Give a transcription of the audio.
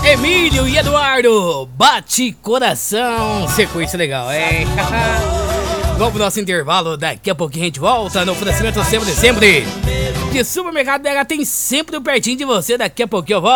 Emílio e Eduardo, Bate Coração. Sequência legal, hein? Vamos pro nosso intervalo, daqui a pouquinho a gente volta no oferecimento sempre de Supermercado BH, tem sempre pertinho de você, daqui a pouquinho eu volto.